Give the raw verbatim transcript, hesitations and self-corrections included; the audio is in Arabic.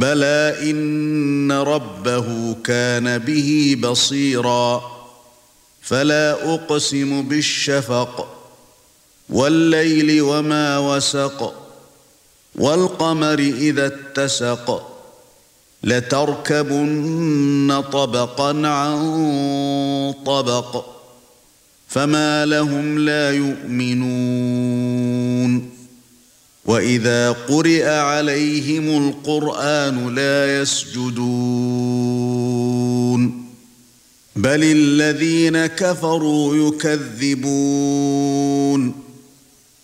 بلى إن ربه كان به بصيرا فلا أقسم بالشفق والليل وما وسق والقمر إذا اتسق لتركبن طبقا عن طبق فما لهم لا يؤمنون وإذا قرئ عليهم القرآن لا يسجدون بل الذين كفروا يكذبون